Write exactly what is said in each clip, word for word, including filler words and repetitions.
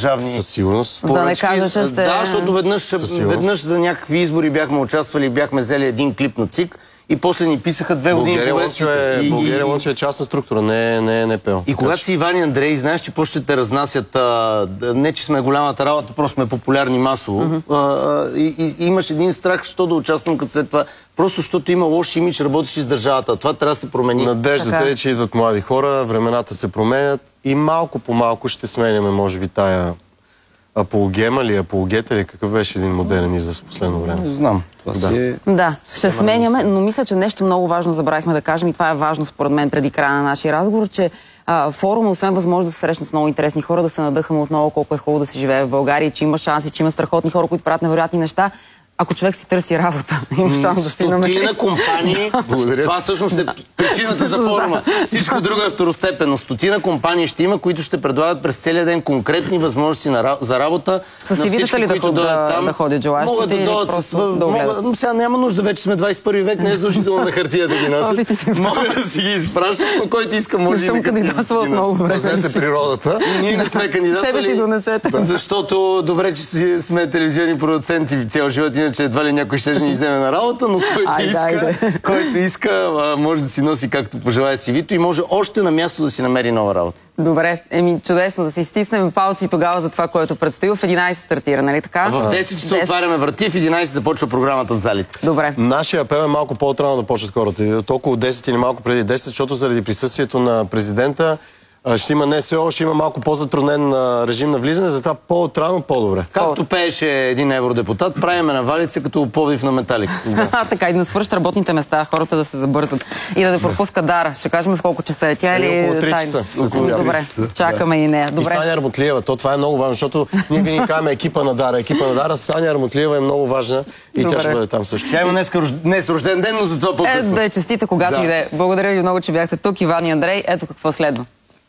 държавни Със сигурност. поръчки. Да не кажа, че сте... Да, защото веднъж, веднъж за някакви избори бяхме участвали, бяхме взели един клип на ЦИК и после ни писаха две години по вестите. Е, България Лънчо е частна структура, не, не е НПО. И когато си Иван и Андрей, знаеш, че после ще те разнасят, а, не че сме голямата работа, просто сме популярни масово. Mm-hmm. а, и, и, и имаш един страх, що да участвам като след това. Просто защото има лош имидж, работиш из държавата. Това трябва да се промени. Надеждата е, че идват млади хора, времената се променят и малко по малко ще сменяме, може би, тая апологема ли, апологета ли, какъв беше един модерен израз в последно време? Не знам. Това да. Си е... да, ще сменяме, но мисля, че нещо много важно забравихме да кажем и това е важно според мен преди края на нашия разговор, че а, форума, освен възможност да се срещне с много интересни хора, да се надъхаме отново колко е хубаво да се живее в България, че има шанси, че има страхотни хора, които правят невероятни неща. Ако човек си търси работа, има шанс да си намери. Стотина компании, това всъщност е причината за форума. Всичко друго е второстепенно. Стотина компании ще има, които ще предлагат през целия ден конкретни възможности за работа. С си видите ли да, да, да ходят желащите? Могат да дойдат с... Могат, сега няма нужда, вече сме двадесет и първи век, не е задължително на хартия да ги носят. Могат да си ги изпращат, но който иска може и на кандидатства от много време. Пазете природата. Ние не сме кандидатствали. Себе си донесете. Защото добре, че сме телевизионни продуценти цял живот, че едва ли някой ще ни вземе на работа, но който Ай, иска, който иска може да си носи както пожелая си вито и може още на място да си намери нова работа. Добре, еми чудесно да си стиснем палци тогава за това, което предстои. В единадесет стартира, нали така? В десет часа отваряме врати, в единадесет започва програмата в залите. Добре. Нашия апел е малко по-отрано да почват хората. Толкова десет или малко преди десет, защото заради присъствието на президента ще има НСО, ще има малко по-затруднен режим на влизане, затова по-отрано, по-добре. Както пееше един евродепутат, правиме навалица като Пловдив на Металика. Да. Така и да свършат работните места, хората да се забързат и да не пропускат Дара. Ще кажем в колко часа е тя или около три часа. Добре, чакаме и нея. И Саня Армутлиева, то това е много важно, защото ние винаги казваме екипа на Дара. Екипа на Дара, Саня Армутлиева е много важна и тя ще бъде там също. Тя има днес рожден ден, но за това по-късно. Е, да е честита, когато иде. Благодаря ви много, че бяхте тук, Иван и Андрей. Ето какво следва.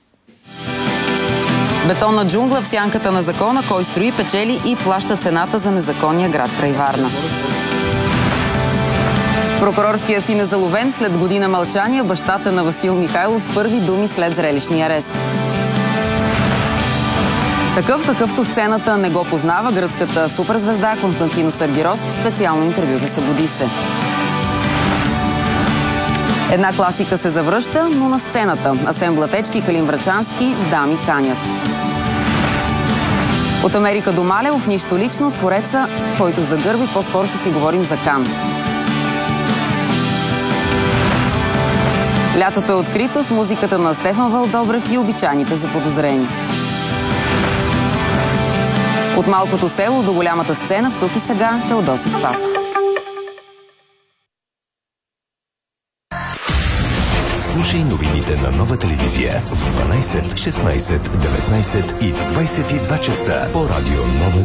Бетонна джунгла в сянката на закона, кой строи, печели и плаща цената за незаконния град край Варна. Прокурорския син е заловен след година мълчание, бащата на Васил Михайлов с първи думи след зрелищния арест. Такъв, какъвто сцената не го познава, гръцката суперзвезда Константинос Аргирос в специално интервю за Събуди се. Една класика се завръща, но на сцената. Асен Блатечки и Калин Врачански дами канят. От Америка до Малево в нищо лично, твореца, който загърби, по-скоро ще си говорим за Кан. Лятото е открито с музиката на Стефан Вълдобрев и обичайните заподозрени. От малкото село до голямата сцена в Тук и сега Теодосий Спасов. Слушай новините на Нова телевизия в дванадесет, шестнадесет, деветнадесет и в двадесет и два часа по радио Нова.